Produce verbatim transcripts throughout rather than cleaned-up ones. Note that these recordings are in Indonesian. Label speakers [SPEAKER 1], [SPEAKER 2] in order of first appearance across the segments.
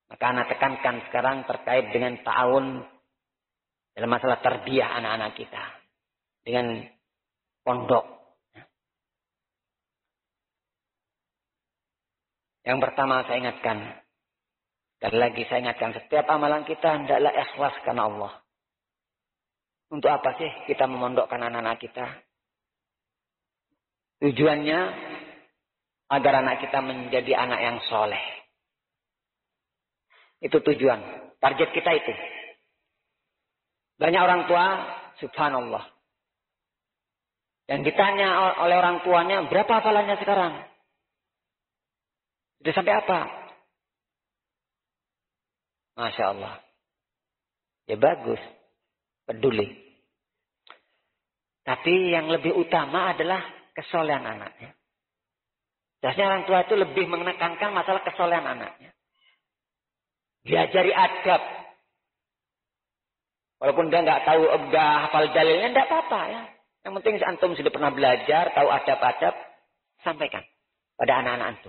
[SPEAKER 1] Maka anak tekankan sekarang terkait dengan ta'awun dalam masalah tarbiyah anak-anak kita. Dengan pondok. Yang pertama saya ingatkan. Sekali lagi saya ingatkan. Setiap amalan kita hendaklah ikhlas karena Allah. Untuk apa sih kita memondokkan anak-anak kita? Tujuannya agar anak kita menjadi anak yang soleh. Itu tujuan. Target kita itu. Banyak orang tua, subhanallah. Yang ditanya oleh orang tuanya, berapa hafalannya sekarang? Sudah sampai apa? Masya Allah. Ya bagus. Peduli. Tapi yang lebih utama adalah kesolehan anaknya. Biasanya orang tua itu lebih menekankan masalah kesolehan anaknya. Diajari adab. Walaupun dia nggak tahu, nggak hafal dalilnya, nggak apa-apa ya. Yang penting antum sudah pernah belajar, tahu adab-adab, sampaikan pada anak-anak antum.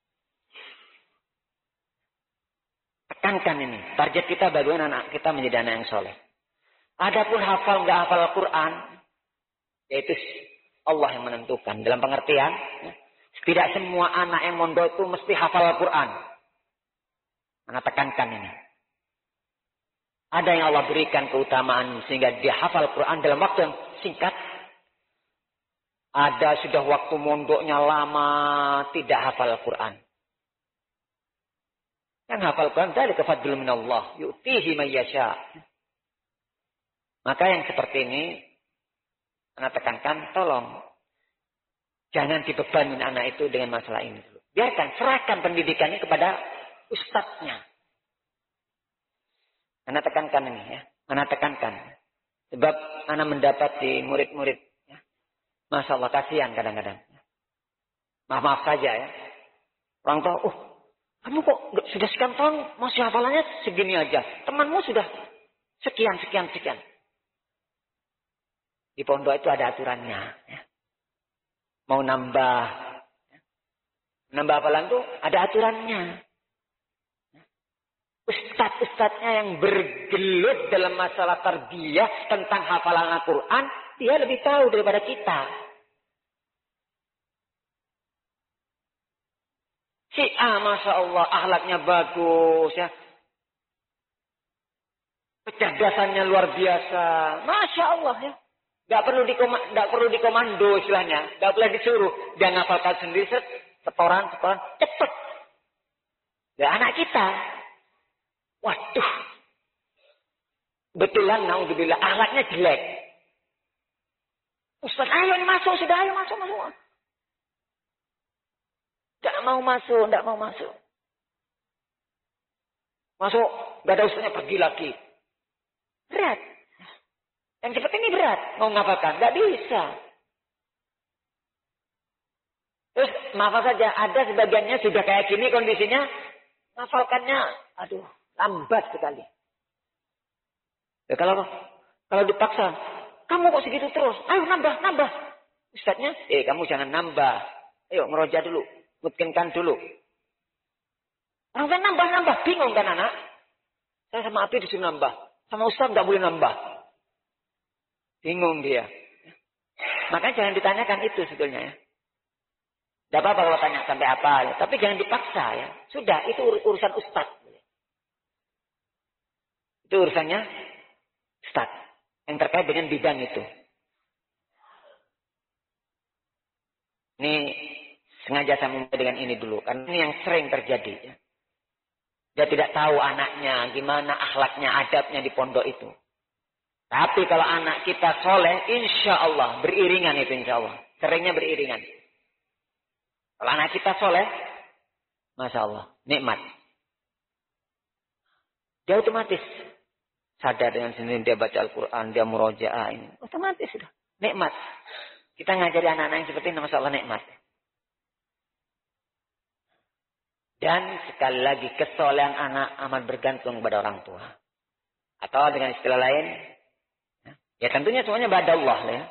[SPEAKER 1] Tekankan ini. Target kita bagaimana anak kita menjadi anak yang soleh. Adapun hafal nggak hafal Al-Quran, yaitu Allah yang menentukan. Dalam pengertian, ya, tidak semua anak yang mondok itu mesti hafal Al-Quran. Anak tekankan ini. Ada yang Allah berikan keutamaan sehingga dia hafal Al-Quran dalam waktu yang singkat. Ada sudah waktu mondoknya lama tidak hafal Al-Quran. Yang hafal Al-Quran dzalika fadlun minallah yu'tihi may yasha. Maka yang seperti ini anak tekankan, tolong jangan dibebani anak itu dengan masalah ini dulu. Biarkan, serahkan pendidikannya kepada ustadznya. Anak tekankan ini ya. Anak tekankan. Sebab anak mendapati murid-murid. Ya. Masya Allah, kasihan kadang-kadang. Maaf-maaf saja ya. Orang tua, oh kamu kok sudah sekian tahun masih hafalannya segini aja. Temanmu sudah sekian, sekian, sekian. Di pondok itu ada aturannya. Ya. Mau nambah. Ya. Nambah hafalan itu ada aturannya. Ustadz-ustadznya yang bergelut dalam masalah tarbiyah tentang hafalan Al-Quran, dia lebih tahu daripada kita. Si A, Masya Allah, akhlaknya bagus, ya. Kecerdasannya luar biasa. Masya Allah, ya. Gak perlu dikomando, gak perlu dikomando istilahnya. Gak boleh disuruh. Dia ngafalkan sendiri, setoran, setoran, cepet. Ya, anak kita. Waduh. Betulan, naudzubillah, akhlaknya jelek. Ustaz, ayo masuk, sudah ayo masuk, masuk. Tidak mau masuk, tidak mau masuk. Masuk, gak ada ustaznya, pergi lagi. Berat. Yang seperti ini berat, mau ngapalkan, gak bisa. Terus, maaf saja, ada sebagiannya sudah kayak gini kondisinya, ngafalkannya, aduh. Lambat sekali. Ya kalau kalau dipaksa, kamu kok segitu terus? Ayo nambah, nambah. Ustadznya, eh kamu jangan nambah. Ayo meroja dulu, mungkinkan dulu. Orang kan nambah, nambah, bingung kan anak? Saya sama Api disuruh nambah, sama Ustadz nggak boleh nambah. Bingung dia. Makanya jangan ditanyakan itu sebetulnya ya. Tidak apa-apa kalau tanya sampai apa, ya. Tapi jangan dipaksa ya. Sudah, itu ur urusan Ustadz. Itu urusannya Ustaz. Yang terkait dengan bidang itu. Ini sengaja saya mulai dengan ini dulu. Karena ini yang sering terjadi. Ya. Dia tidak tahu anaknya. Gimana akhlaknya, adabnya di pondok itu. Tapi kalau anak kita soleh. Insya Allah. Beriringan itu insya Allah. Seringnya beriringan. Kalau anak kita soleh. Masya Allah. Nikmat. Dia otomatis. Sadar dengan sendiri dia baca Al-Quran, dia murojaah ini. Otomatis sudah. Nikmat. Kita ngajari anak-anak yang seperti ini, Masya Allah nikmat. Dan sekali lagi, kesolehan anak amat bergantung kepada orang tua. Atau dengan istilah lain, ya tentunya semuanya pada Allah. Ya.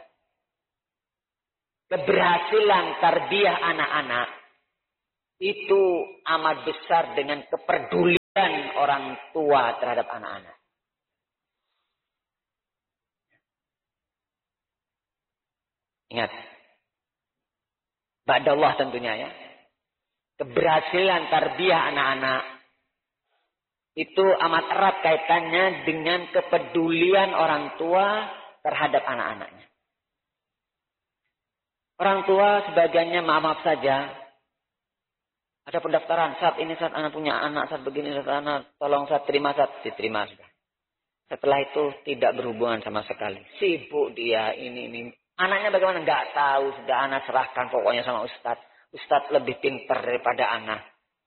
[SPEAKER 1] Keberhasilan tarbiyah anak-anak, itu amat besar dengan kepedulian tua terhadap anak-anak. Ingat. Ba'dallah tentunya ya. Keberhasilan tarbiyah anak-anak itu amat erat kaitannya dengan kepedulian orang tua terhadap anak-anaknya. Orang tua sebagiannya maaf-maaf saja. Ada pendaftaran, saat ini saat anak punya anak, saat begini saat anak, tolong saat terima saat diterima sudah. Setelah itu tidak berhubungan sama sekali. Sibuk dia ini ini. Anaknya bagaimana? Enggak tahu, sudah anak serahkan pokoknya sama ustadz. Ustadz lebih pintar daripada anak.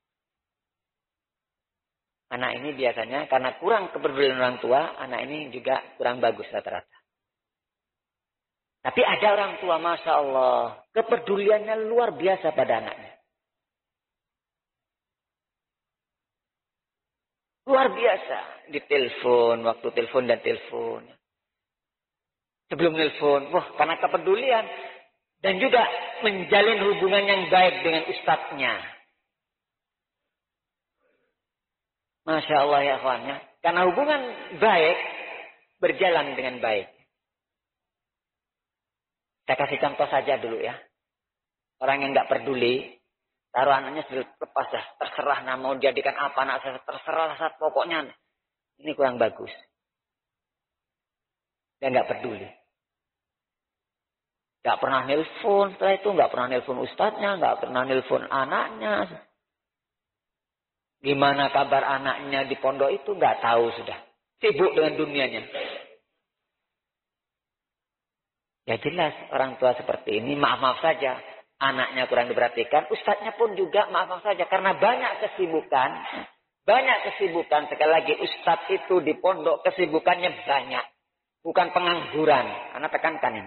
[SPEAKER 1] Anak ini biasanya karena kurang kepedulian orang tua, anak ini juga kurang bagus rata-rata. Tapi ada orang tua, Masya Allah, kepeduliannya luar biasa pada anaknya. Luar biasa. Ditelepon, waktu telepon dan telepon. Sebelum telepon, wah karena kepedulian. Dan juga menjalin hubungan yang baik dengan ustadznya. Masya Allah ya kawannya. Karena hubungan baik, berjalan dengan baik. Saya kasih contoh saja dulu ya. Orang yang nggak peduli, taruh anaknya sudah lepas dah. Terserah nah, mau jadikan apa anak saya. Terserah saat pokoknya. Ini kurang bagus. Dia nggak peduli. Nggak pernah nelpon setelah itu. Nggak pernah nelpon ustadznya. Nggak pernah nelpon anaknya. Gimana kabar anaknya di pondok itu nggak tahu sudah. Sibuk dengan dunianya. Ya jelas orang tua seperti ini maaf-maaf saja. Anaknya kurang diperhatikan. Ustadznya pun juga maaf-maaf saja. Karena banyak kesibukan. Banyak kesibukan. Sekali lagi ustadz itu di pondok kesibukannya banyak. Bukan pengangguran. Anak tekankan ini.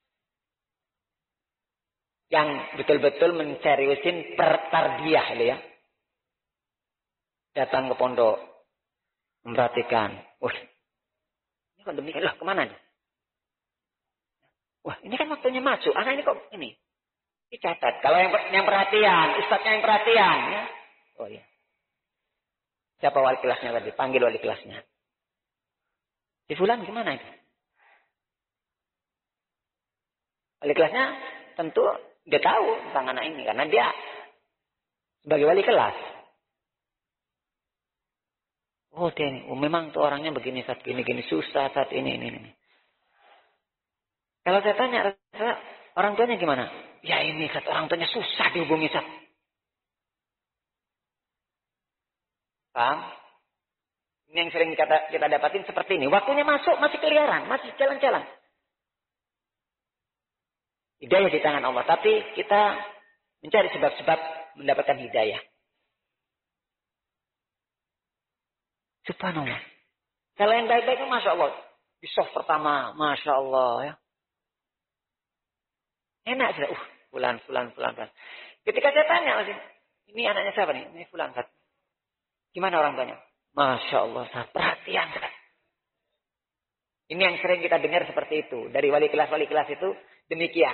[SPEAKER 1] Yang betul-betul menceriusin pertarbiyah ya. Datang ke pondok. Memperhatikan. Wah, ini kok demikian. Lah kemana nih? Wah ini kan waktunya masuk. Anak ini kok ini. Dicatat. Kalau yang, yang perhatian. Ustadznya yang perhatian. Ya. Oh iya. Siapa wali kelasnya tadi? Panggil wali kelasnya. Si fulan gimana itu? Wali kelasnya tentu dia tahu tentang anak ini. Karena dia sebagai wali kelas. Oh dia ini. Oh, memang tuh orangnya begini saat gini-gini. Susah saat ini, ini, ini. Kalau saya tanya, orang tuanya gimana? Ya ini saat orang tuanya susah dihubungi saat. Paham? Ini yang sering kita, kita dapatin seperti ini. Waktunya masuk, masih keliaran, masih jalan-jalan. Hidayah di tangan Allah. Tapi kita mencari sebab-sebab mendapatkan hidayah. Subhanallah. Kalau yang baik-baik, Masya Allah. Di soft pertama, Masya Allah. Ya. Enak sudah. Uh, fulan, fulan, fulan, fulan. Ketika saya tanya, ini anaknya siapa nih? Ini fulan. Gimana orang tuanya? Masya Allah, sangat perhatian. Ini yang sering kita dengar seperti itu. Dari wali kelas-wali kelas itu, demikian.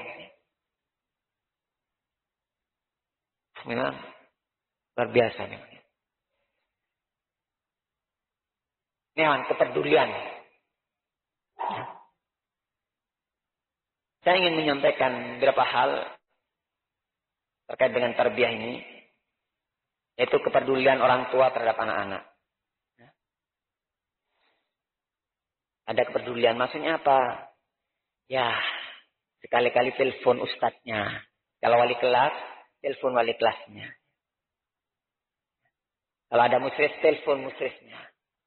[SPEAKER 1] Memang luar biasa memang. Memang kepedulian. Saya ingin menyampaikan beberapa hal terkait dengan tarbiyah ini. Yaitu kepedulian orang tua terhadap anak-anak. Ada kepedulian. Maksudnya apa? Ya, sekali-kali telepon ustadznya. Kalau wali kelas, telepon wali kelasnya. Kalau ada musris, telepon musrisnya.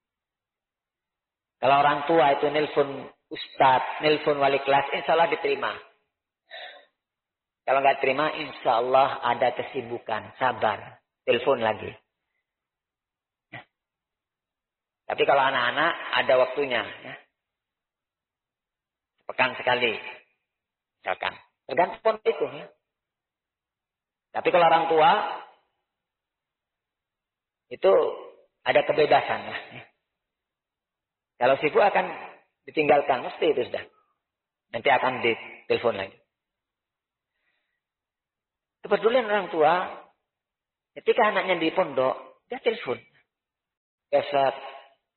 [SPEAKER 1] Kalau orang tua itu nelpon ustadz, nelpon wali kelas, insya Allah diterima. Kalau nggak terima, insya Allah ada kesibukan, sabar, telepon lagi. Ya. Tapi kalau anak-anak ada waktunya, ya. Pekan sekali, misalkan. Tergantung itu. Ya. Tapi kalau orang tua, itu ada kebebasan. Ya. Kalau sibuk akan ditinggalkan, mesti itu sudah. Nanti akan ditelepon lagi. Kepedulian orang tua, ketika anaknya di pondok, dia telepon. Besok,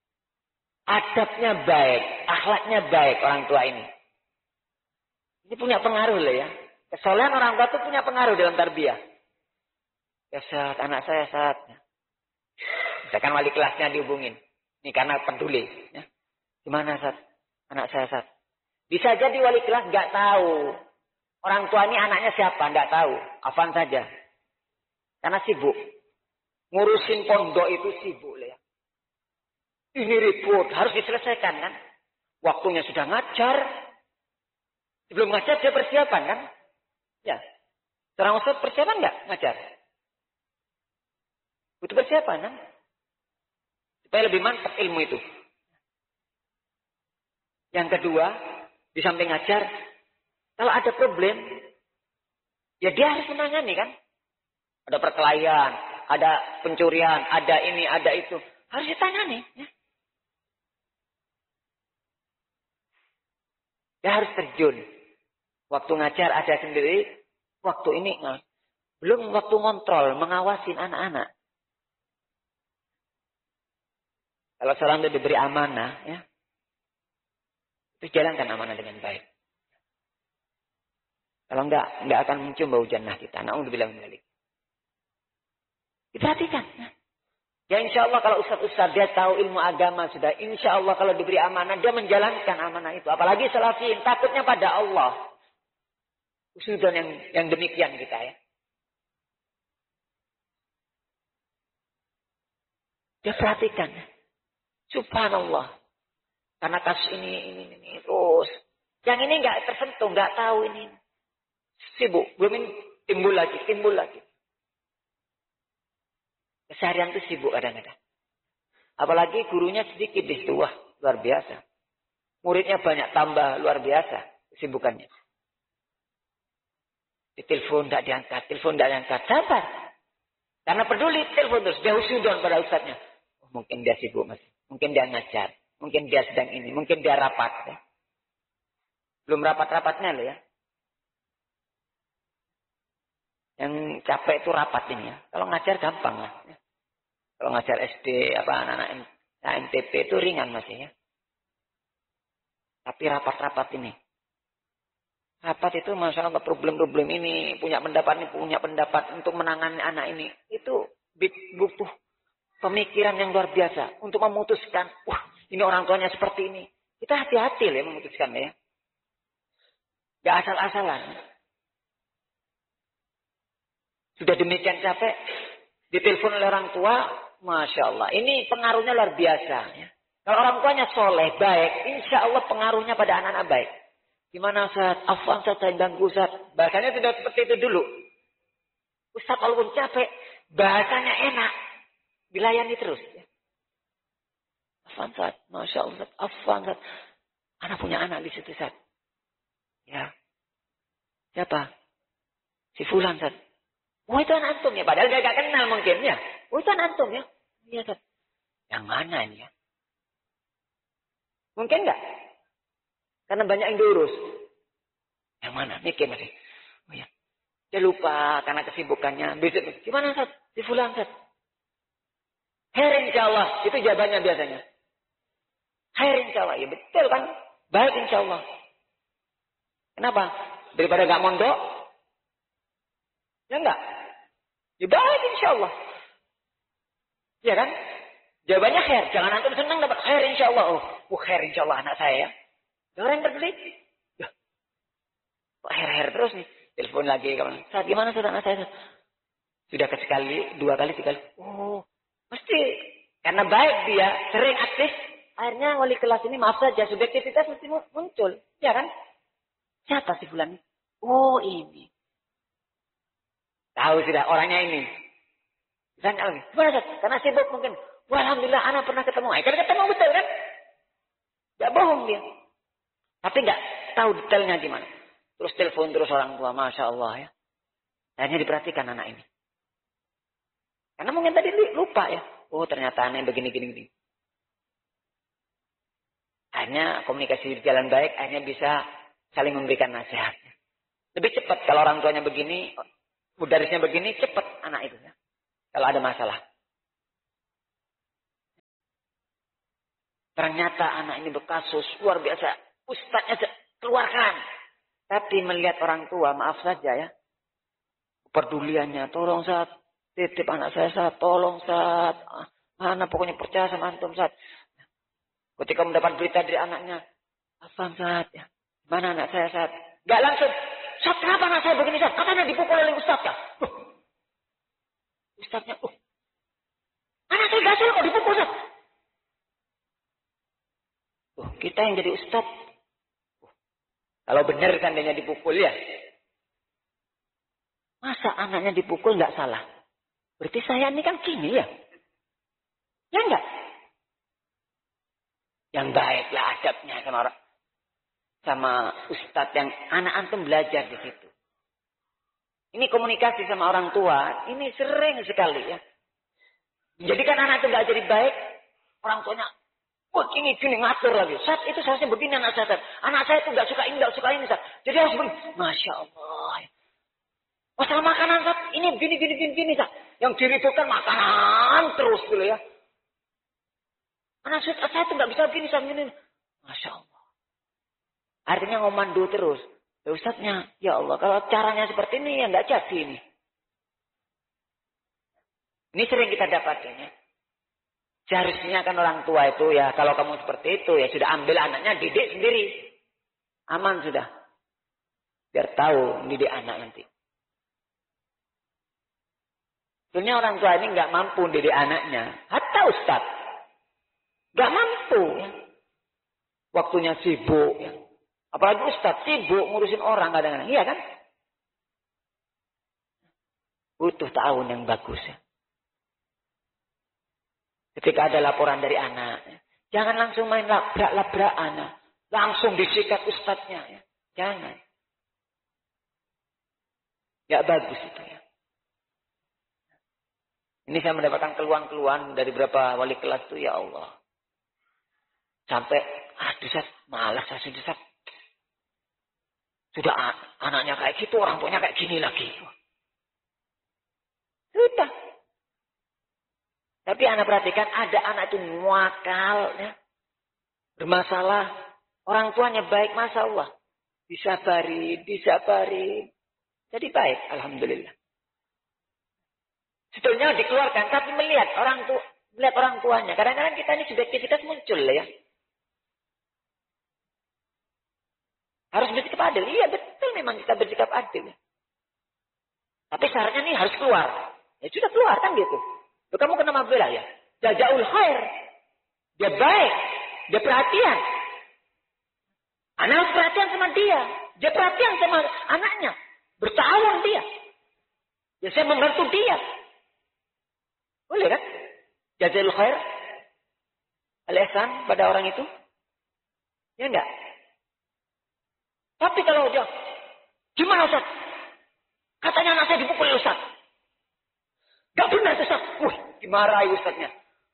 [SPEAKER 1] adabnya baik, akhlaknya baik orang tua ini. Ini punya pengaruh loh ya. Kesolehan orang tua itu punya pengaruh dalam tarbiyah. Ya Ustaz, anak saya Ustaz. Misalkan wali kelasnya dihubungin. Ini karena peduli. Ya. Gimana Ustaz? Anak saya Ustaz. Bisa jadi wali kelas nggak tahu. Orang tua ini anaknya siapa? Nggak tahu. Afan saja. Karena sibuk. Ngurusin pondok itu sibuk loh ya. Ini ribut. Harus diselesaikan kan. Waktunya sudah ngajar. Sebelum ngajar dia persiapan kan. Ya. Seorang ustaz persiapan nggak ngajar? Butuh persiapan kan? Supaya lebih mantap ilmu itu. Yang kedua, di samping ngajar, kalau ada problem, ya dia harus menangani kan? Ada perkelahian, ada pencurian, ada ini, ada itu. Harus ditangani. Ya. Dia harus terjun. Waktu ngajar ada sendiri, waktu ini belum waktu ngontrol, mengawasin anak-anak. Kalau seorang itu diberi amanah, ya, itu jalankan amanah dengan baik. Kalau enggak, enggak akan muncul bau jannah kita. Na'udzubillah min dzalik. Diperhatikan. Ya, ya insya Allah kalau ustaz-ustaz dia tahu ilmu agama sudah. Insya Allah kalau diberi amanah, dia menjalankan amanah itu. Apalagi salafiyin, takutnya pada Allah. Usudan yang, yang demikian kita ya. Dia perhatikan. Subhanallah. Karena kasus ini, ini, ini, terus. Yang ini enggak tersentuh, enggak tahu ini. Sibuk, belum ini timbul lagi, timbul lagi. Keseharian itu sibuk kadang-kadang. Apalagi gurunya sedikit di situ, wah luar biasa. Muridnya banyak, tambah luar biasa kesibukannya. Di telepon tidak diangkat, telepon tidak diangkat, sabar. Karena peduli, telepon terus. Dia husnudon pada ustadznya. Oh, mungkin dia sibuk masih. Mungkin dia ngajar. Mungkin dia sedang ini. Mungkin dia rapat. Ya. Belum rapat-rapatnya loh ya. Yang capek itu rapat ini ya. Kalau ngajar gampang lah. Ya. Kalau ngajar S D, apa anak-anak M T P itu ringan masih ya. Tapi rapat-rapat ini. Rapat itu Masya Allah problem-problem ini. Punya pendapat ini, punya pendapat untuk menangani anak ini. Itu butuh pemikiran yang luar biasa. Untuk memutuskan, wah ini orang tuanya seperti ini. Kita hati-hati ya memutuskan ya. Gak asal-asalan. Sudah demikian capek. Ditelepon oleh orang tua. Masya Allah. Ini pengaruhnya luar biasa. Ya. Kalau orang tuanya soleh, baik. Insya Allah pengaruhnya pada anak-anak baik. Gimana Ustaz? Afwan Ustaz, saya ganggu Ustaz. Bahasanya tidak seperti itu dulu. Ustaz walaupun capek, bahasanya enak. Dilayani terus. Ya. Afwan Ustaz, Masya Allah. Afwan Ustaz. Anak punya anak di situ Ustaz. Ya. Siapa? Si Fulan Ustaz. Oh itu anak antum ya. Padahal dia gak kenal mungkin ya. Oh itu anak antum ya. Iya Ustaz. Yang mana ini ya? Mungkin enggak? Karena banyak yang diurus. Yang mana? Mikir masih. Oh ya. Dia lupa karena kesibukannya. Besok, gimana Ustaz? Di Fulan Ustaz. Khair insya Allah. Itu jawabannya biasanya. Khair insya Allah. Ya betul kan? Baik insya Allah. Kenapa? Daripada gak mondok? Ya enggak? Ya baik insya Allah. Ya kan? Jawabannya khair. Jangan antum senang dapat khair insya Allah. Oh, oh khair insya Allah anak saya ya. Orang yang terbelit. Ya. Kok khair-khair terus nih. Telepon lagi. Saat gimana Ustaz anak saya? Sudah sekali, dua kali, tiga kali. Oh, mesti. Karena baik dia, sering aktif. Akhirnya wali kelas ini maaf saja. Subjektivitas mesti muncul. Ya kan? Siapa sih Fulan? Oh ini. Tahu sudah orangnya ini. Tanya lagi. Gimana Ustaz? Karena sibuk mungkin. Wah, alhamdulillah anak pernah ketemu. Eh, kan ketemu betul kan? Gak bohong dia. Tapi gak tahu detailnya gimana. Terus telepon terus orang tua. Masya Allah ya. Akhirnya diperhatikan anak ini. Karena mungkin tadi lupa ya. Oh ternyata aneh begini-gini. Akhirnya komunikasi berjalan baik. Akhirnya bisa saling memberikan nasihat. Lebih cepat kalau orang tuanya begini. Mudarisnya begini cepat anak itu ya. Kalau ada masalah. Ternyata anak ini berkasus luar biasa. Ustadznya keluarkan. Tapi melihat orang tua, maaf saja ya. Peduliannya, tolong Ustaz. Titip anak saya Ustaz. Tolong Ustaz. Anak pokoknya percaya sama antum Ustaz. Ketika mendapat berita dari anaknya. Apa Ustaz? Ya. Mana anak saya Ustaz? Gak langsung. Ustaz, kenapa anak saya begini Ustaz? Katanya dipukul oleh Ustaz ya. Uh. Ustaznya, uh. Anak saya gak salah kok dipukul Ustaz. Uh, kita yang jadi Ustaz. Uh. Kalau benar kan dia dipukul ya. Masa anaknya dipukul gak salah? Berarti saya ini kan gini ya. Ya enggak? Yang baiklah adabnya sama orang. Sama ustadz yang anak antum belajar di situ. Ini komunikasi sama orang tua. Ini sering sekali ya. Jadikan anak itu gak jadi baik. Orang tuanya. Oh ini gini ngatur lagi. Saat itu seharusnya begini anak saya. Saat. Anak saya itu gak suka ini gak suka ini. Saat. Jadi harus begini. Masya Allah. Masalah makanan Saat. Ini gini gini gini gini Saat. Yang diributkan makanan terus dulu ya. Anak saya, saya itu gak bisa begini Saat. Gini. Masya Allah. Artinya ngomando terus. Ya Ustadznya, ya Allah, kalau caranya seperti ini ya nggak jadi ini. Ini sering kita dapatin ya. Seharusnya kan orang tua itu ya, kalau kamu seperti itu ya sudah ambil anaknya, didik sendiri. Aman sudah. Biar tahu didik anak nanti. Sebenarnya orang tua ini nggak mampu didik anaknya. Hatta Ustadz. Nggak mampu ya. Waktunya sibuk ya. Apalagi Ustadz sibuk ngurusin orang kadang-kadang. Iya kan? Butuh tahun yang bagus ya. Ketika ada laporan dari anak. Ya. Jangan langsung main labrak-labrakan. Ya. Langsung disikat Ustadznya. Ya. Jangan. Gak bagus itu ya. Ini saya mendapatkan keluhan-keluhan dari beberapa wali kelas itu. Ya Allah. Sampai, aduh Ustaz, malas saya sudah Ustaz. Sudah anaknya kayak gitu, orang tuanya kayak gini lagi. Sudah. Tapi anak perhatikan, ada anak itu muakal. Ya. Bermasalah. Orang tuanya baik, Masya Allah. Disabari, disabari. Jadi baik, Alhamdulillah. Sebetulnya dikeluarkan, tapi melihat orang tua, melihat orang tuanya. Kadang-kadang kita ini subjektivitas muncul ya. Harus bersikap adil. Iya betul memang kita bersikap adil. Tapi syaratnya nih harus keluar. Ya sudah keluar kan gitu. Loh, kamu kenapa bela ya? Jazaul khair. Dia baik. Dia perhatian. Anak harus perhatian sama dia. Dia perhatian sama anaknya. Bertahun dia. Ya saya membantu dia. Boleh kan? Jazaul khair. Al-ihsan pada orang itu. Ya enggak? Tapi kalau dia, gimana Ustaz? Katanya anak saya dipukul Ustaz. Gak benar Ustaz. Wih, dimarahi Ustaznya.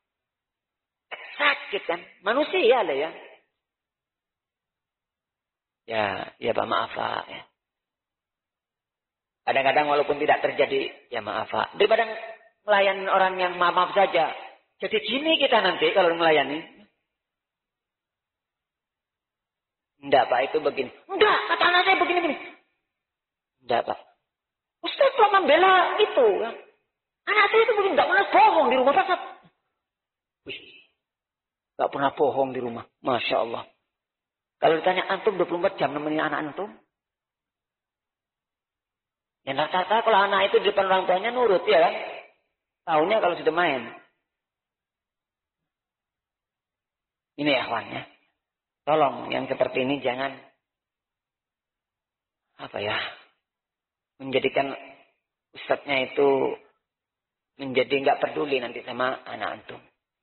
[SPEAKER 1] Sakit kan? Manusia lah ya. Ya, ya Pak maaf Pak. Ya. Kadang-kadang walaupun tidak terjadi, ya maaf Pak. Daripada melayani orang yang maaf-maaf saja. Jadi gini kita nanti kalau melayani. Enggak Pak, itu begini. Enggak, kata anak saya begini-begini. Enggak Pak. Ustaz kok membela itu. Anak saya itu begini, enggak pernah bohong di rumah Pak. Wih, enggak pernah bohong di rumah. Masya Allah. Kalau ditanya antum dua puluh empat jam nemenin anak antum. Ya rata-rata kalau anak itu di depan orang tuanya nurut ya kan. Tahunya kalau sudah main. Ini ya kawannya. Tolong yang seperti ini jangan apa ya menjadikan ustadznya itu menjadi nggak peduli nanti sama anak antum.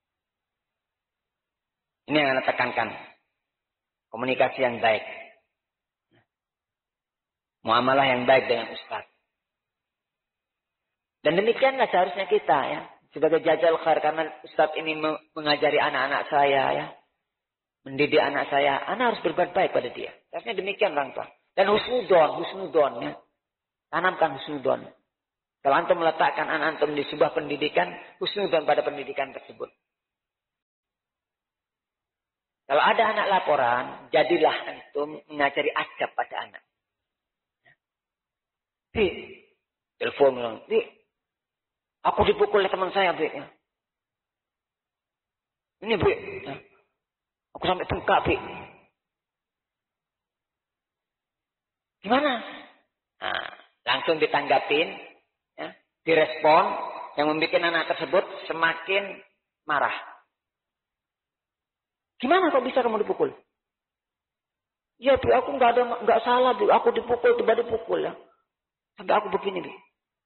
[SPEAKER 1] Ini yang anda tekankan, komunikasi yang baik, muamalah yang baik dengan ustadz. Dan demikianlah seharusnya kita ya sebagai jazal khair karena ustadz ini mengajari anak-anak saya ya. Mendidik anak saya, anak harus berbuat baik pada dia. Harusnya demikian orang tua. Dan husnudon, husnudon ya. Tanamkan husnudon. Kalau antum meletakkan anak antum di sebuah pendidikan, husnudon pada pendidikan tersebut. Kalau ada anak laporan, jadilah antum mengajari adab pada anak. Bi, telepon bilang, Bi, aku dipukul oleh teman saya, Bi. Ini, Bi, aku sampai bengkak, Bi. Gimana? Nah, langsung ditanggapin, ya, direspon, yang membuat anak tersebut semakin marah. Gimana kok bisa kamu dipukul? Ya, Bi, aku nggak ada, nggak salah, Bi. Aku dipukul, tiba dipukul ya. Sampai aku begini, Bi.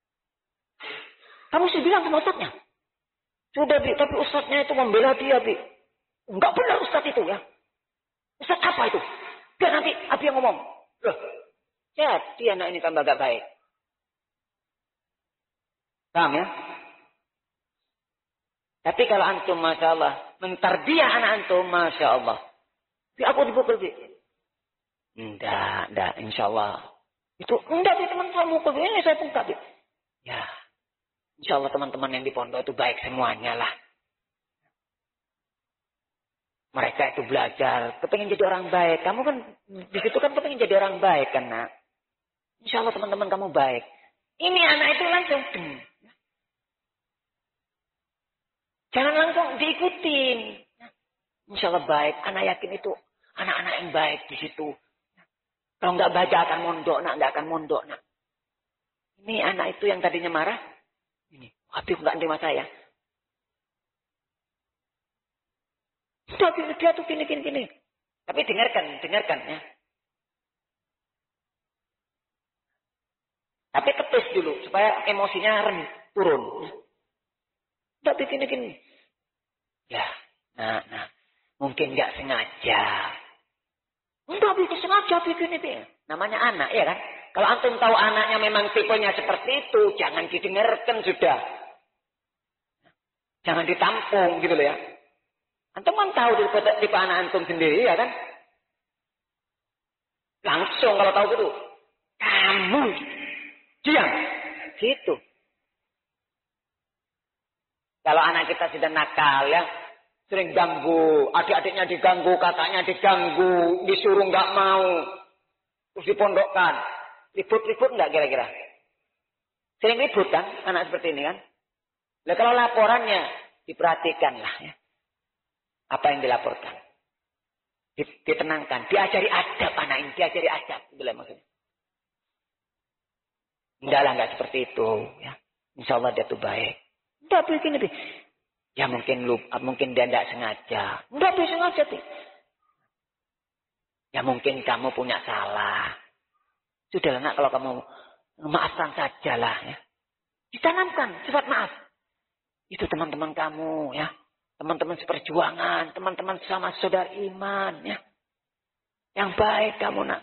[SPEAKER 1] Kamu sih bilang sama ustadznya. Sudah, Bi, tapi ustadznya itu membela dia, Bi. Enggak benar ustadz itu ya. Ustadz apa itu? Biar nanti Abi yang ngomong. Loh, jadi anak ini tambah gak baik. Paham ya? Tapi kalau antum, Masya Allah, mentarbiah anak antum, Masya Allah. Bi, aku dipukul, Bi. Enggak, enggak, insya Allah. Itu, enggak, Bi, teman saya mukul, Bi. Ini saya bengkak, Bi. Ya, insya Allah teman-teman yang di pondok itu baik semuanya lah. Mereka itu belajar, kepengen jadi orang baik. Kamu kan, di situ kan kepengen jadi orang baik kan, nak. Insya Allah teman-teman kamu baik. Ini anak itu langsung. Jangan langsung diikutin. Insya Allah baik. Anak yakin itu anak-anak yang baik di situ. Kalau nggak baca akan mondok, nak. Nggak akan mondok, nak. Ini anak itu yang tadinya marah. Ini, Habib nggak nerima saya. Sudah, dia tuh gini, gini, gini. Tapi dengarkan, dengarkan ya. Tapi kepis dulu, supaya emosinya rem, turun. Tapi gini, gini. Ya, nah, nah. Mungkin nggak sengaja. Enggak, bikin sengaja, bikin ini. Namanya anak, ya kan? Kalau antum tahu anaknya memang tipenya seperti itu, jangan didengarkan sudah. Jangan ditampung gitu loh ya. Antum kan tahu tipe anak antum sendiri, ya kan? Langsung kalau tahu gitu, kamu diam, gitu. Kalau anak kita sudah nakal ya, sering ganggu, adik-adiknya diganggu, kakaknya diganggu, disuruh nggak mau, terus dipondokkan, ribut-ribut nggak kira-kira? Sering ribut kan, anak seperti ini kan? Nah kalau laporannya diperhatikan lah ya. Apa yang dilaporkan. Ditenangkan. Diajari adab anak ini. Diajari adab. Itulah maksudnya. Enggak lah, enggak seperti itu. Ya. Insya Allah dia tuh baik. Enggak begini. Ya mungkin lupa. Mungkin dia enggak sengaja. Enggak bisa sengaja. Tuh. Ya mungkin kamu punya salah. Sudahlah nak, kalau kamu maafkan sajalah. Ya. Ditanamkan sifat maaf. Itu teman-teman kamu ya. Teman-teman seperjuangan, teman-teman sama saudara iman, ya. Yang baik kamu, nak.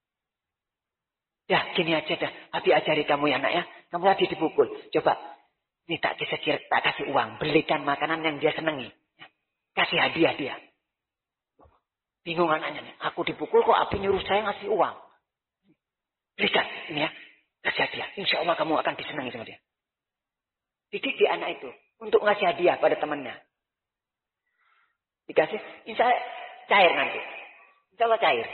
[SPEAKER 1] Ya, gini aja dah. Abi ajari kamu ya, nak ya. Kamu tadi dipukul. Coba, ini tak disekir, tak kasih uang. Belikan makanan yang dia senangi. Ya. Kasih hadiah dia. Bingung anaknya nih. Aku dipukul kok Abi nyuruh saya ngasih uang. Belikan, ini ya. Kasih hadiah. Insya Allah kamu akan disenangi sama dia. Dididik anak itu untuk ngasih hadiah pada temannya. Dikasih, insya Allah cair nanti. Insya Allah cair.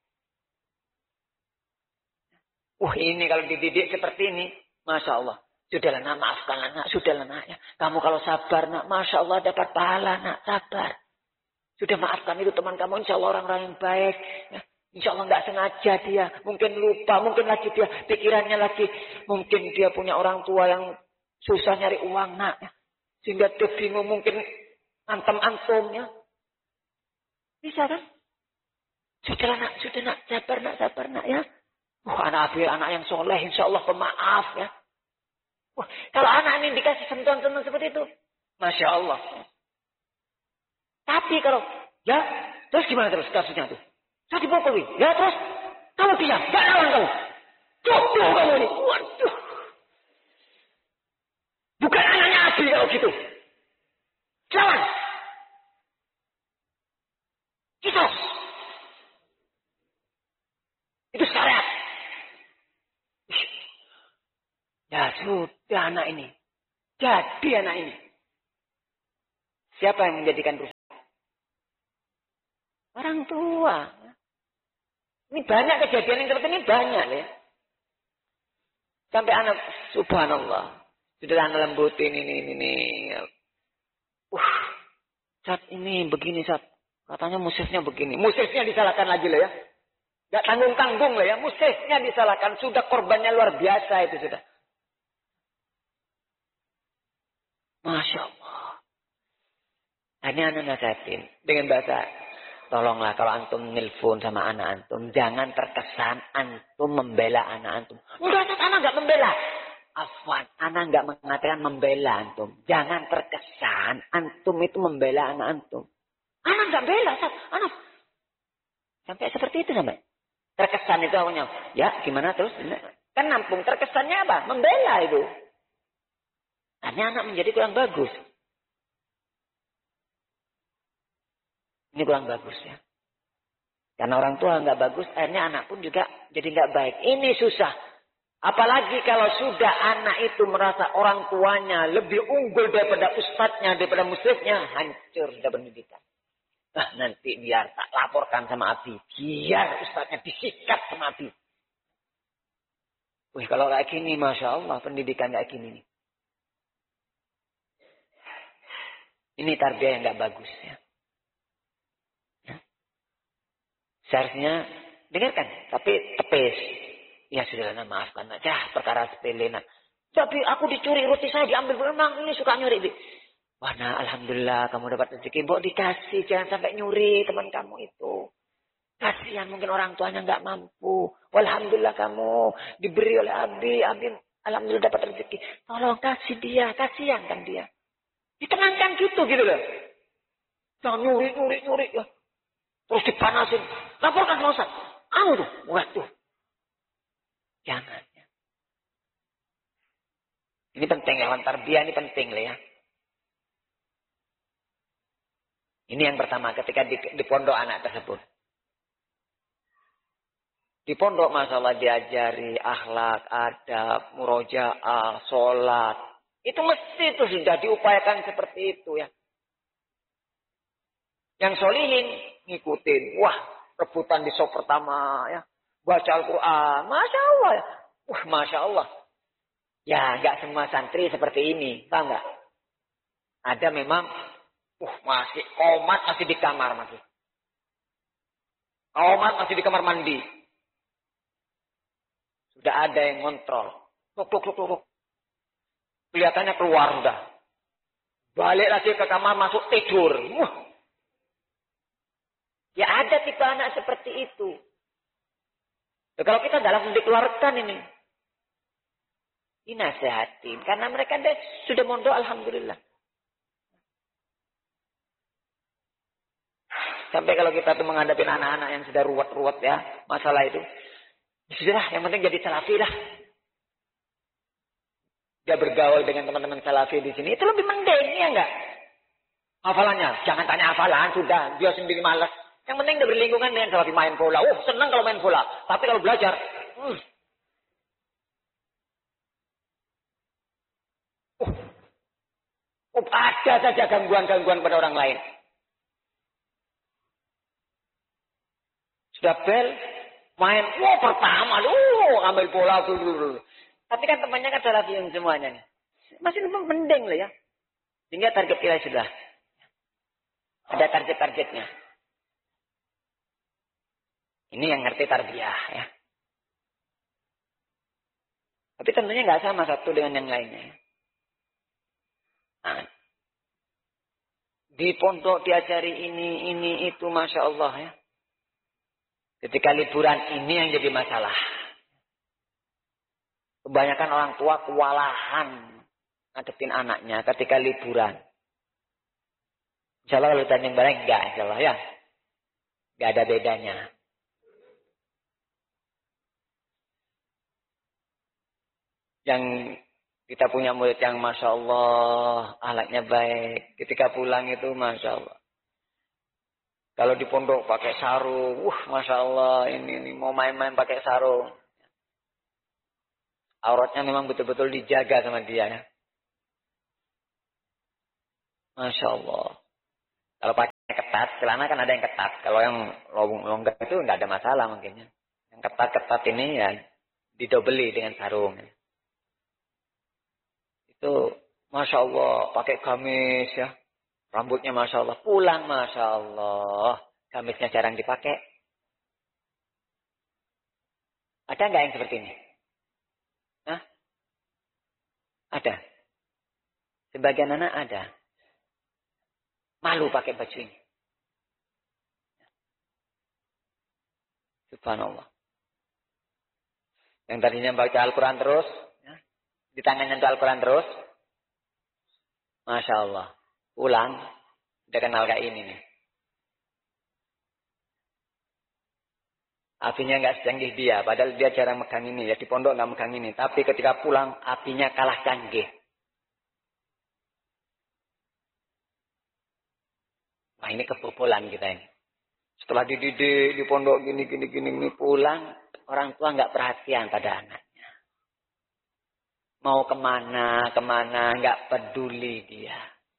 [SPEAKER 1] Wah ini kalau dididik seperti ini, Masya Allah. Sudahlah nak, maafkanlah nak, sudahlah nak. Ya. Kamu kalau sabar nak, Masya Allah dapat pahala nak, sabar. Sudah maafkan itu teman kamu, insya Allah orang-orang yang baik. Ya. Insya Allah nggak sengaja dia, mungkin lupa, mungkin lagi dia pikirannya lagi, mungkin dia punya orang tua yang susah nyari uang nak. Ya. Sehingga dia bingung, mungkin antem-antumnya. Bisa kan? Sudah nak, sudah nak, sabar nak, sabar nak ya. Wah anak Abi, anak yang soleh, insya Allah pemaaf ya. Wah kalau anak ini dikasih sentuhan-sentuhan seperti itu, Masya Allah. Tapi kalau, ya terus gimana terus kasusnya tuh? Terus dipukul, ya terus kamu diam, gak lawan kamu. Jodoh kamu ini, waduh. Bukan anaknya Abi kalau gitu. Lawan. Kisos. Itu syariat. Ya sudah anak ini. Jadi anak ini. Siapa yang menjadikan rusak? Orang tua. Ini banyak kejadian yang seperti ini banyak ya. Sampai anak subhanallah. Sudah anak lembutin ini ini ini. Uh, saat ini begini saat katanya musisnya begini. Musisnya disalahkan lagi loh ya. Gak tanggung-tanggung loh ya. Musisnya disalahkan. Sudah korbannya luar biasa itu sudah. Masya Allah. Ini anak nasihatin. Dengan bahasa. Tolonglah kalau antum nelpon sama anak antum. Jangan terkesan antum membela anak antum. Enggak, anak enggak membela. Afwan. Anak enggak mengatakan membela antum. Jangan terkesan antum itu membela anak antum. Anak enggak bela. Anak. Sampai seperti itu sampai. Terkesan itu awalnya. Ya gimana terus? Kan nampung. Terkesannya apa? Membela itu. Akhirnya anak menjadi kurang bagus. Ini kurang bagus ya. Karena orang tua nggak bagus, akhirnya anak pun juga jadi nggak baik. Ini susah. Apalagi kalau sudah anak itu merasa orang tuanya lebih unggul daripada ustadznya, daripada muslimnya, hancur sudah pendidikan. Nah nanti biar tak laporkan sama Abi. Biar ustadznya disikat sama Abi. Wih kalau kayak gini, Masya Allah pendidikan kayak gini. Ini tarbiyah yang gak bagus ya. ya. Seharusnya dengarkan. Tapi tepis. Ya sudah nah, maafkan aja perkara sepele. Nah. Tapi aku dicuri roti saya diambil. Memang ini suka nyuri. Wah nah alhamdulillah kamu dapat rezeki. Mbok dikasih. Jangan sampai nyuri teman kamu itu. Kasihan mungkin orang tuanya gak mampu. Alhamdulillah kamu diberi oleh Abi. Abi alhamdulillah dapat rezeki. Tolong kasih dia. Kasihan kan dia. Ditenangkan gitu gitu loh. Jangan nyuri, nyuri, nyuri. Ya. Terus dipanasin. Laporkan sama Ustaz. Anu tuh. Waduh. Jangan. Ya. Ini penting ya. Tarbiyah ini penting lah ya. Ini yang pertama ketika di, di pondok anak tersebut. Di pondok masalah diajari akhlak, adab, murojaah, sholat. Itu mesti itu sudah diupayakan seperti itu ya. Yang solihin ngikutin. Wah, rebutan di sop pertama ya. Baca Al-Quran. Masya Allah ya. Wah, Masya Allah. Ya, nggak semua santri seperti ini. Tahu nggak? Ada memang, uh, masih komat masih di kamar masih. Komat masih di kamar mandi. Sudah ada yang ngontrol. Tuk, tuk, tuk, tuk. Kelihatannya keluar udah. Balik lagi ke kamar masuk tidur. Wah. Ya ada tipe anak seperti itu. Ya, kalau kita dalam dikeluarkan ini. Dinasehatin. Karena mereka deh, sudah mondok alhamdulillah. Sampai kalau kita tuh menghadapi anak-anak yang sudah ruwet-ruwet ya. Masalah itu. Ya sudah yang penting jadi salafi lah. Dia bergaul dengan teman-teman salafi di sini. Itu lebih mending, ya enggak? Hafalannya. Jangan tanya hafalan, sudah. Dia sendiri malas. Yang penting dia berlingkungan dengan salafi main bola. Uh, senang kalau main bola. Tapi kalau belajar. Uh. Uh. Uh, ada saja gangguan-gangguan pada orang lain. Sudah bel. Main. Wah, pertama. Uh, ambil bola dulu. Tapi kan temannya kan salafiyin semuanya nih. Masih mending lah ya. Sehingga target kita sudah. Ada target-targetnya. Ini yang ngerti tarbiyah ya. Tapi tentunya nggak sama satu dengan yang lainnya. Nah, di pondok diajari ini, ini, itu. Masya Allah ya. Ketika liburan ini yang jadi masalah. Kebanyakan orang tua kewalahan ngadepin anaknya ketika liburan. Insya Allah kalau ditanya yang bareng, enggak. Insya Allah ya. Enggak ada bedanya. Yang kita punya murid yang Masya Allah, ahlaknya baik. Ketika pulang itu Masya Allah. Kalau di pondok pakai sarung, wah Masya Allah, ini, ini mau main-main pakai sarung. Auratnya memang betul-betul dijaga sama dia ya. Masya Allah. Kalau pakai ketat, celana kan ada yang ketat. Kalau yang longgar itu nggak ada masalah mungkinnya. Yang ketat-ketat ini ya didobeli dengan sarung. Itu Masya Allah pakai gamis ya. Rambutnya Masya Allah. Pulang Masya Allah. Gamisnya jarang dipakai. Ada nggak yang seperti ini? Hah? Ada. Sebagian anak ada. Malu pakai baju ini. Subhanallah. Yang tadinya baca Al-Quran terus. Ya. Di tangannya itu Al-Quran terus. Masya Allah. Pulang. Udah kenal kayak ini nih. Apinya nggak secanggih dia. Padahal dia jarang megang ini. Ya di pondok nggak megang ini. Tapi ketika pulang. Apinya kalah canggih. Wah ini kebobolan kita ini. Setelah dididik di pondok gini gini gini gini pulang, orang tua nggak perhatian pada anaknya. Mau kemana kemana nggak peduli dia.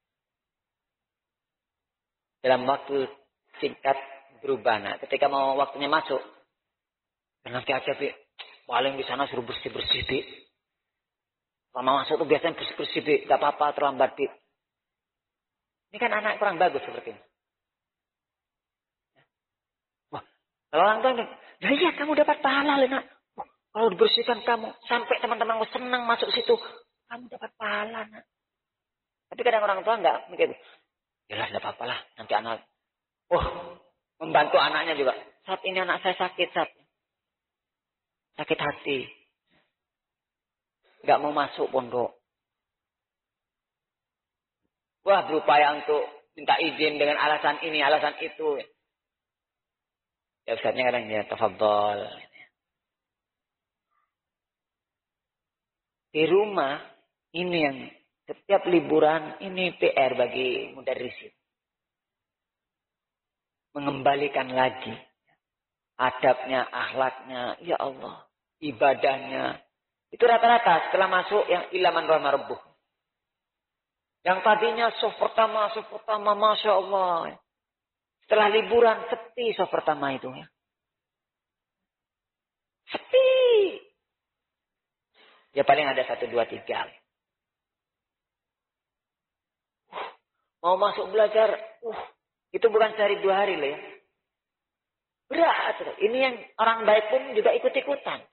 [SPEAKER 1] Dalam waktu singkat berubah. Nah, ketika mau waktunya masuk, nanti aja bi, paling di sana suruh bersih bersih bi. Kalau mau masuk tuh biasanya bersih bersih bi, nggak apa-apa terlambat bi. Ini kan anak kurang bagus seperti ini. Kalau orang tua, ya iya kamu dapat pahala nak. Oh, kalau dibersihkan kamu, sampai teman-temanmu senang masuk situ, kamu dapat pahala nak. Tapi kadang orang tua enggak mikir, jelas enggak apa-apa lah, nanti anak, oh membantu anaknya juga. Saat ini anak saya sakit, saat sakit hati, enggak mau masuk pondok. Wah berupaya untuk minta izin dengan alasan ini, alasan itu. Ya ustaznya kadang ya tafadhol. Di rumah ini yang setiap liburan ini P R bagi mudarrisin. Mengembalikan lagi adabnya, akhlaknya, ya Allah, ibadahnya. Itu rata-rata setelah masuk yang ilaman rahmah rabbuh. Yang tadinya sof pertama, sof pertama, Masya Allah. Setelah liburan, sepi sof pertama itu. Ya. Sepi. Ya paling ada satu, dua, tiga. Uh, mau masuk belajar, uh, itu bukan sehari dua hari loh ya. Berat. Ini yang orang baik pun juga ikut-ikutan.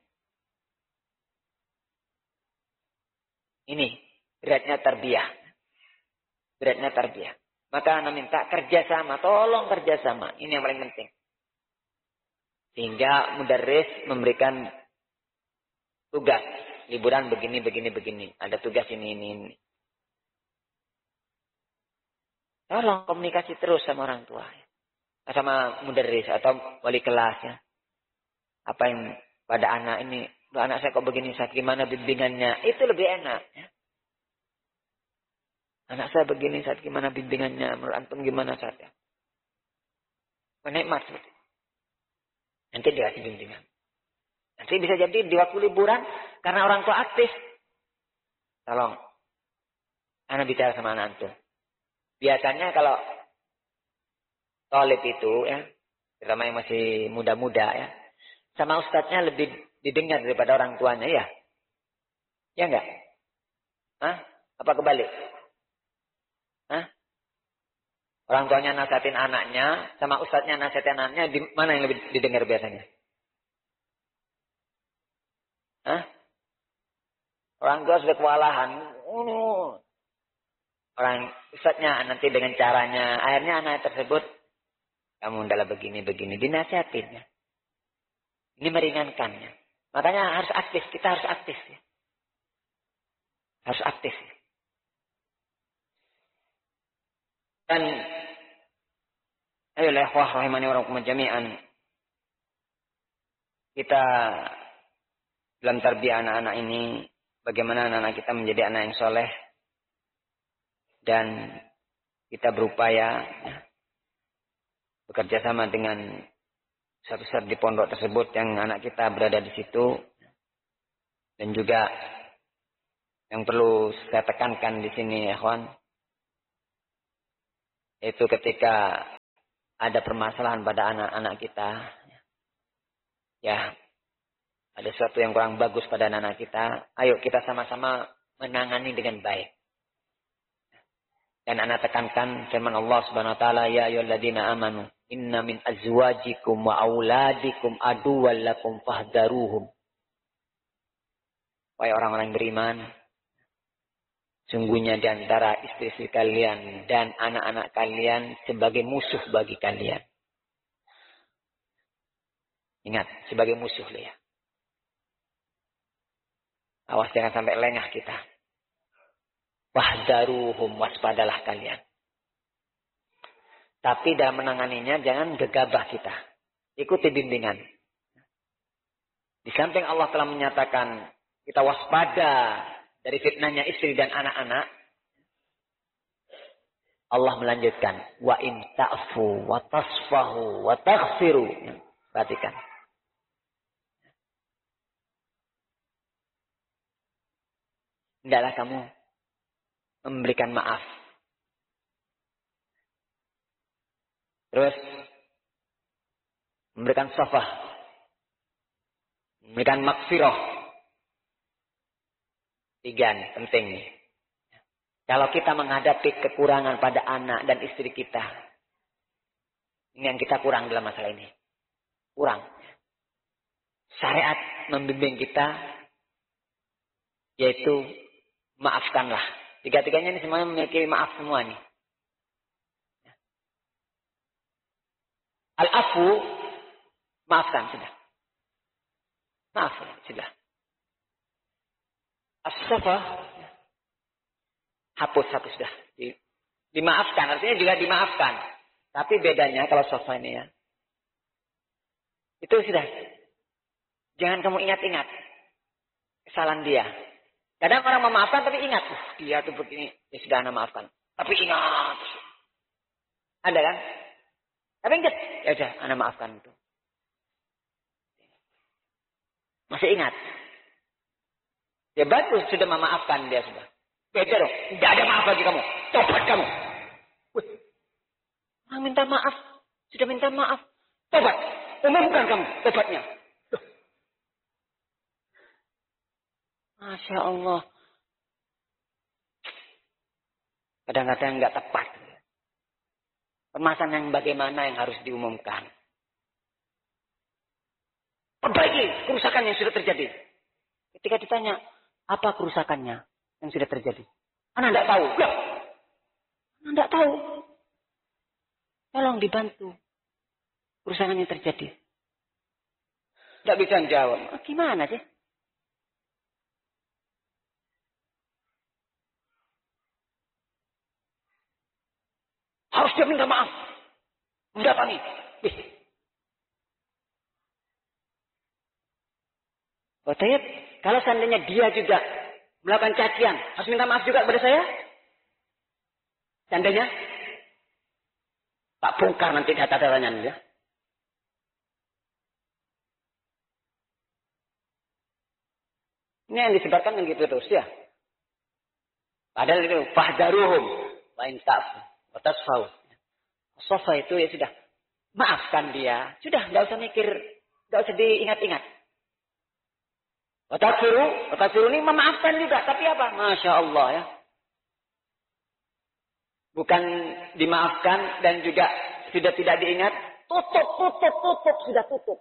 [SPEAKER 1] Ini beratnya tarbiyah. Beratnya tarbiyah. Maka Anda minta kerjasama. Tolong kerjasama. Ini yang paling penting. Sehingga mudarris memberikan tugas. Liburan begini, begini, begini. Ada tugas ini, ini, ini. Tolong komunikasi terus sama orang tua. Sama mudarris atau wali kelas. Ya. Apa yang pada anak ini. Anak saya kok begini, saya gimana bimbingannya. Itu lebih enak. Ya. Anak saya begini, saat gimana bimbingannya, menurut antum gimana saatnya. Menikmat seperti itu. Nanti dikasih bimbingan. Nanti bisa jadi di waktu liburan, karena orang tua aktif. Tolong, anak bicara sama anak antum. Biasanya kalau tolib itu, ya, terutama yang masih muda-muda, ya, sama ustadznya lebih didengar daripada orang tuanya, ya. Ya enggak? Hah? Apa kebalik? Hah? Orang tuanya nasihatin anaknya, sama ustadznya nasihatin anaknya, di mana yang lebih didengar biasanya? Hah? Orang tua sudah kewalahan. Uh. Orang ustadznya nanti dengan caranya, akhirnya anak tersebut, kamu adalah begini-begini, dinasihatinnya. Ini meringankannya. Makanya harus aktif, kita harus aktif. Ya. Harus aktif. Ya. Dan ayolah ikhwah rahimani wa rahimakumullah jami'an. Kita dalam tarbiyah anak-anak ini bagaimana anak-anak kita menjadi anak yang soleh dan kita berupaya ya, bekerja sama dengan ustaz-ustaz di pondok tersebut yang anak kita berada di situ dan juga yang perlu saya tekankan di sini ya ikhwan. Itu ketika ada permasalahan pada anak-anak kita, ya, ada sesuatu yang kurang bagus pada anak-anak kita, ayo kita sama-sama menangani dengan baik. Dan anak tekankan firman Allah Subhanahu wa taala, ya ayyuhalladzina amanu inna min azwajikum wa auladikum aduwwal lakum fahdharuhum. Wahai orang-orang beriman, sungguhnya di antara istri-istri kalian dan anak-anak kalian sebagai musuh bagi kalian. Ingat, sebagai musuh ya. Awas jangan sampai lengah kita. Wahdaruhum, waspadalah kalian. Tapi dalam menanganinya jangan gegabah kita. Ikuti bimbingan. Di samping Allah telah menyatakan kita waspada dari fitnahnya istri dan anak-anak, Allah melanjutkan, wa in ta'fu wa tasfahu wa taghfiru. Perhatikan. Hendaklah kamu memberikan maaf. Terus memberikan safah. Memberikan maghfirah. Tiga nih, penting nih. Kalau kita menghadapi kekurangan pada anak dan istri kita. Ini yang kita kurang dalam masalah ini. Kurang. Syariat membimbing kita. Yaitu maafkanlah. Tiga-tiganya ini semuanya memiliki maaf semua nih. Al-afu, maafkan sudah. Maaf sudah. As-safah, hapus hapus sudah. Di, dimaafkan, artinya juga dimaafkan. Tapi bedanya kalau safah ini ya, itu sudah. Jangan kamu ingat-ingat kesalahan dia. Kadang orang memaafkan tapi ingat, uh, dia tuh begini, ya sudah Anda maafkan. Tapi ingat, ada kan? Tapi ingat, ya sudah Anda maafkan itu. Masih ingat. Ya bagus sudah memaafkan dia sudah. Beda dong, tidak ada maaf bagi kamu. Tobat kamu. Wih, orang minta maaf, sudah minta maaf. Tobat, umumkan kamu tobatnya. Masya Allah. Kadang-kadang nggak tepat. Permasalahan yang bagaimana yang harus diumumkan. Perbaiki kerusakan yang sudah terjadi. Ketika ditanya, apa kerusakannya yang sudah terjadi? Anda tidak tahu. Loh. Anda tidak tahu. Tolong dibantu. Kerusakan yang terjadi. Tidak bisa jawab. Oh, gimana sih? Harus dia minta maaf. Mendatangi. Oh, Tayyip, kalau seandainya dia juga melakukan cacian, harus minta maaf juga kepada saya? Seandainya? Pak bongkar nanti data-datanya ya. Ini yang disebarkan yang gitu terus ya. Padahal itu fahdaruhum wa in ta'fu wa tasfau. Sofa itu ya sudah, maafkan dia. Sudah, nggak usah mikir, nggak usah diingat-ingat. Watafiru, watafiru ini memaafkan juga, tapi apa? Masya Allah ya. Bukan dimaafkan dan juga sudah tidak diingat. Tutup, tutup, tutup, sudah tutup.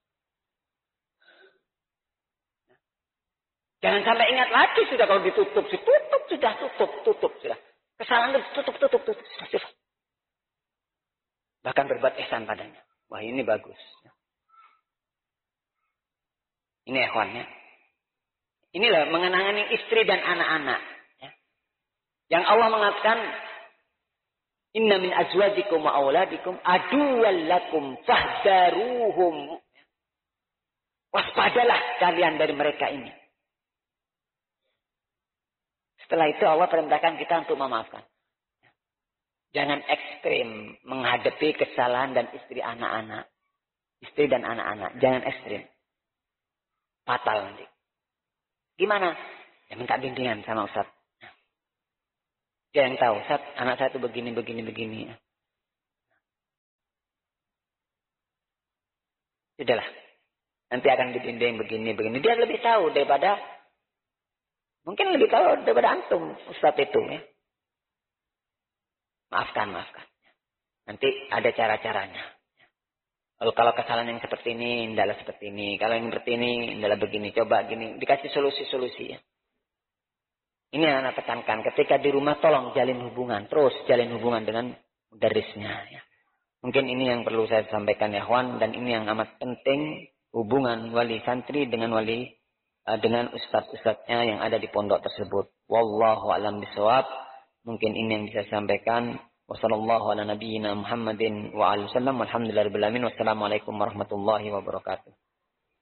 [SPEAKER 1] Jangan sampai ingat lagi sudah kalau ditutup, tutup sudah tutup, tutup sudah. Kesalahan itu tutup, tutup, tutup, sudah, sudah. Bahkan berbuat ihsan padanya. Wah ini bagus. Ini ikhwannya. Inilah mengenangani istri dan anak-anak. Ya. Yang Allah mengatakan, Inna min azwajikum wa auladikum aduwwal lakum fahdharuhum. Waspadalah kalian dari mereka ini. Setelah itu Allah perintahkan kita untuk memaafkan. Jangan ekstrim menghadapi kesalahan dan istri anak-anak. Istri dan anak-anak. Jangan ekstrim. Fatal nanti. Gimana? Ya minta bimbingan sama Ustaz. Dia yang tahu, Ustaz, anak saya itu begini, begini, begini. Sudahlah. Nanti akan dibimbing begini, begini. Dia lebih tahu daripada, mungkin lebih tahu daripada antum, Ustaz itu ya. Maafkan, maafkan. Nanti ada cara-caranya. Lalu kalau kesalahan yang seperti ini, hendaklah seperti ini. Kalau yang seperti ini, hendaklah begini. Coba gini. Dikasih solusi-solusi ya. Ini yang anak tekankan. Ketika di rumah tolong jalin hubungan. Terus jalin hubungan dengan mudarisnya ya. Mungkin ini yang perlu saya sampaikan ya Ikhwan. Dan ini yang amat penting. Hubungan wali santri dengan wali uh, dengan ustadz-ustadznya yang ada di pondok tersebut. Wallahu a'lam bishawab. Mungkin ini yang bisa saya sampaikan. Wassallallahu ala nabiyyina Muhammadin wa alihi wasallam. Walhamdulillahirabbil alamin. Wassalamualaikum warahmatullahi wabarakatuh.